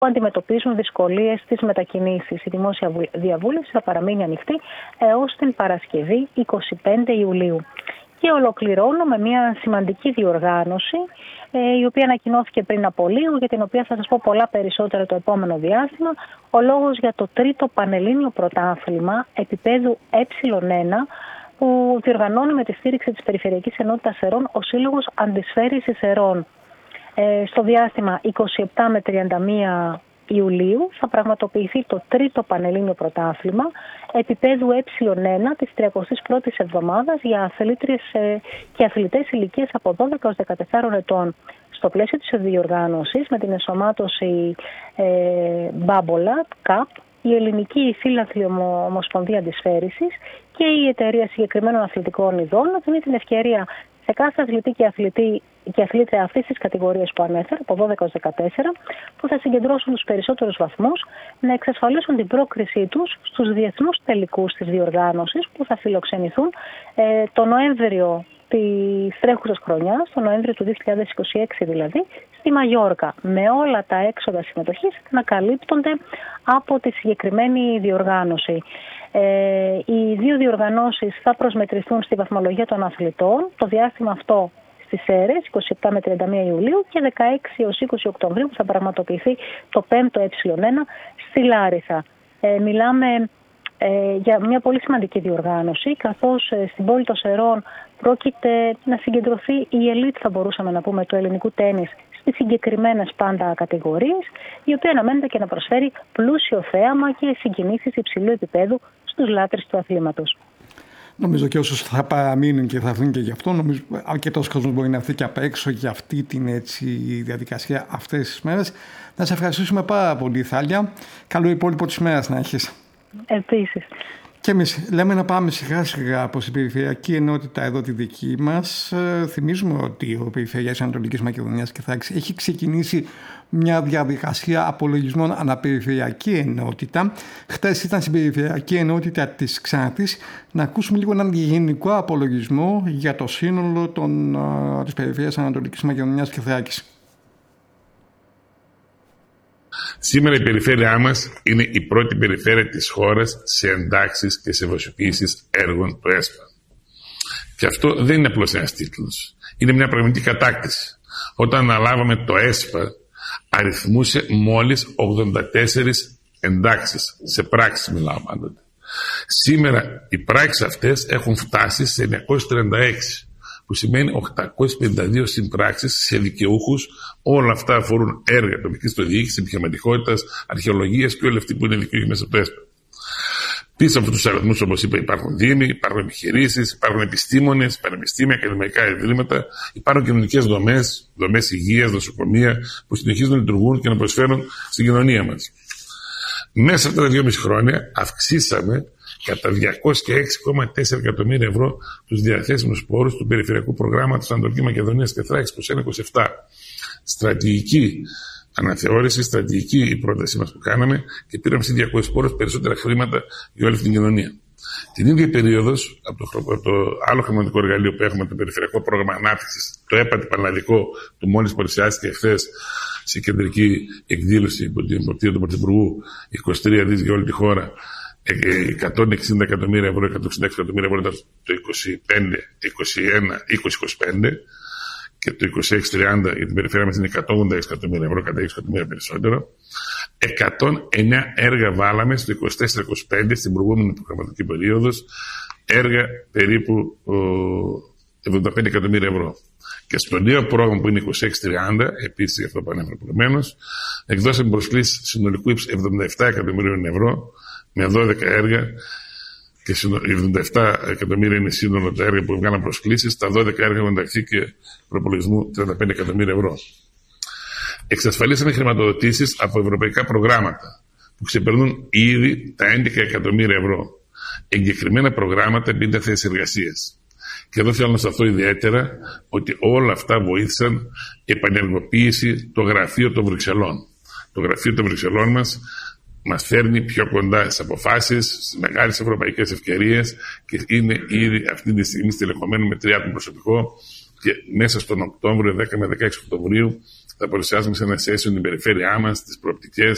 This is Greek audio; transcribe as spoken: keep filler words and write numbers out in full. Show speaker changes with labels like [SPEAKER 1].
[SPEAKER 1] που αντιμετωπίζουν δυσκολίες στις μετακινήσεις. Η δημόσια διαβούλευση θα παραμείνει ανοιχτή έως την Παρασκευή εικοστή πέμπτη Ιουλίου. Και ολοκληρώνω με μια σημαντική διοργάνωση, η οποία ανακοινώθηκε πριν από λίγο, για την οποία θα σας πω πολλά περισσότερα το επόμενο διάστημα. Ο λόγος για το τρίτο Πανελλήνιο Πρωτάθλημα επίπεδου ε ένα, που διοργανώνει με τη στήριξη της Περιφερειακής Ενότητας Σερών ο Σύλλογος Αντισφαίρησης Σερών. Ε, στο διάστημα εικοστή εβδόμη με τριάντα μία Ιουλίου θα πραγματοποιηθεί το τρίτο Πανελλήνιο Πρωτάθλημα επίπεδου ε ένα της τριακοστής πρώτης εβδομάδας για αθλήτριες και αθλητές ηλικίας από δώδεκα έως δεκατέσσερα ετών. Στο πλαίσιο της διοργάνωσης, με την ενσωμάτωση ε, Μπάμπολα, ΚΑΠ, η Ελληνική Φίλαθλη Ομοσπονδία Αντισφαίρησης και η Εταιρεία Συγκεκριμένων Αθλητικών Ειδών να δίνει την ευκαιρία σε κάθε αθλητή και, αθλητή, και αθλήτρια αυτής της κατηγορίας που ανέφερα, από δώδεκα έως δεκατέσσερα, που θα συγκεντρώσουν τους περισσότερους βαθμούς, να εξασφαλίσουν την πρόκρισή τους στους διεθνούς τελικούς της διοργάνωσης που θα φιλοξενηθούν ε, το Νοέμβριο της τρέχουσας χρονιάς, το Νοέμβριο του δύο χιλιάδες είκοσι έξι δηλαδή, στη Μαγιόρκα, με όλα τα έξοδα συμμετοχής να καλύπτονται από τη συγκεκριμένη διοργάνωση. Ε, οι δύο διοργανώσεις θα προσμετρηθούν στη βαθμολογία των αθλητών το διάστημα αυτό στις ΣΕΡΕΣ, εικοστή εβδόμη με τριάντα μία Ιουλίου, και δεκαέξι έως είκοσι Οκτωβρίου που θα πραγματοποιηθεί το πέμπτο ε ένα στη Λάρισα. Ε, μιλάμε ε, για μια πολύ σημαντική διοργάνωση, καθώς ε, στην πόλη των Σερών πρόκειται να συγκεντρωθεί η ελίτ, θα μπορούσαμε να πούμε, του ελληνικού τένις στις συγκεκριμένες πάντα κατηγορίες, η οποία αναμένεται και να προσφέρει πλούσιο θέαμα και συγκινήσεις υψηλού επίπεδου στους λάτρεις του αθλήματος.
[SPEAKER 2] Νομίζω και όσους θα παραμείνουν και θα έρθουν και γι' αυτό, νομίζω αρκετός κόσμος μπορεί να έρθει και απ' έξω για αυτή την έτσι, διαδικασία αυτές τις μέρες. Να σε ευχαριστήσουμε πάρα πολύ, Θάλια. Καλό υπόλοιπο της μέρας να έχεις.
[SPEAKER 1] Επίσης.
[SPEAKER 2] Και εμείς λέμε να πάμε σιγά σιγά από την περιφερειακή ενότητα εδώ τη δική μας. Θυμίζουμε ότι ο Περιφερειάρχης Ανατολικής Μακεδονίας και Θράκης έχει ξεκινήσει μια διαδικασία απολογισμών αναπεριφερειακή ενότητα. Χτες ήταν στην περιφερειακή ενότητα της Ξάνθης. Να ακούσουμε λίγο έναν γενικό απολογισμό για το σύνολο των, της Περιφερειάς Ανατολικής Μακεδονίας και Θράκης.
[SPEAKER 3] Σήμερα η περιφέρειά μας είναι η πρώτη περιφέρεια της χώρας σε εντάξεις και σε βασιοποίησεις έργων του ΕΣΠΑ. Και αυτό δεν είναι απλώς ένας τίτλος. Είναι μια πραγματική κατάκτηση. Όταν αναλάβαμε το ΕΣΠΑ, αριθμούσε μόλις ογδόντα τέσσερις εντάξεις. Σε πράξεις μιλάω πάντοτε. Σήμερα οι πράξεις αυτές έχουν φτάσει σε εννιακόσιες τριάντα έξι. Που σημαίνει οκτακόσιες πενήντα δύο συμπράξεις σε δικαιούχους. Όλα αυτά αφορούν έργα τοπικής αυτοδιοίκησης, επιχειρηματικότητας, αρχαιολογίας και όλοι αυτοί που είναι δικαιούχοι μέσα από το ΕΣΠΑ. Πίσω από αυτούς τους αριθμούς, όπως είπα, υπάρχουν δήμοι, υπάρχουν επιχειρήσεις, υπάρχουν επιστήμονες, πανεπιστήμια, ακαδημαϊκά ιδρύματα, υπάρχουν κοινωνικές δομές, δομές υγείας, νοσοκομεία, που συνεχίζουν να λειτουργούν και να προσφέρουν στην κοινωνία μας. Μέσα από τα δυόμιση χρόνια αυξήσαμε κατά διακόσια έξι κόμμα τέσσερα εκατομμύρια ευρώ τους διαθέσιμους πόρους του Περιφερειακού Προγράμματος Ανατολικής Μακεδονίας και Θράκης είκοσι ένα είκοσι επτά. Στρατηγική αναθεώρηση, στρατηγική η πρότασή μας που κάναμε και πήραμε σε διακόσιους πόρους περισσότερα χρήματα για όλη αυτή την κοινωνία. Την ίδια περίοδο, από το, από το άλλο χρηματικό εργαλείο που έχουμε, το Περιφερειακό Πρόγραμμα Ανάπτυξης, το ΕΠΑΤ Πανελλαδικό, που μόλις παρουσιάστηκε εχθές σε κεντρική εκδήλωση υπό την εποπτεία του Πρωθυπουργού, είκοσι τρία δις για όλη τη χώρα, εκατόν εξήντα εκατομμύρια ευρώ, εκατόν εξήντα έξι εκατομμύρια ευρώ ήταν το είκοσι πέντε είκοσι ένα είκοσι είκοσι πέντε και το είκοσι έξι τριάντα για την περιφέρεια μας είναι εκατόν ογδόντα έξι εκατομμύρια ευρώ, κατά έξι εκατομμύρια περισσότερο. εκατόν εννέα έργα βάλαμε στο είκοσι τέσσερα είκοσι πέντε στην προηγούμενη προγραμματική περίοδο, έργα περίπου εβδομήντα πέντε εκατομμύρια ευρώ. Και στο νέο πρόγραμμα που είναι είκοσι έξι τριάντα, επίσης για αυτό που ανέφερα προηγουμένως, εκδώσαμε προσκλήσεις συνολικού ύψους εβδομήντα επτά εκατομμυρίων ευρώ με δώδεκα έργα και εβδομήντα επτά εκατομμύρια είναι σύνολο τα έργα που βγάλαν προσκλήσεις, τα δώδεκα έργα έχουν ενταχθεί και προπολογισμού τριάντα πέντε εκατομμύρια ευρώ. Εξασφαλίσαμε χρηματοδοτήσεις από ευρωπαϊκά προγράμματα που ξεπερνούν ήδη τα έντεκα εκατομμύρια ευρώ. Εγκεκριμένα προγράμματα, πενήντα θέσεις εργασίας. Και εδώ θέλω να σταθώ ιδιαίτερα ότι όλα αυτά βοήθησαν επανεργοποίηση το γραφείο των Βρυξελών. Το γραφείο των Βρυξελών μας μας φέρνει πιο κοντά στις αποφάσεις, στις μεγάλες ευρωπαϊκές ευκαιρίες και είναι ήδη αυτή τη στιγμή στελεχωμένο με τρία άτομα προσωπικό και μέσα στον Οκτώβριο, δέκα με δεκαέξι Οκτωβρίου, θα παρουσιάσουμε σε ένα session την περιφέρειά μας, τις προοπτικές,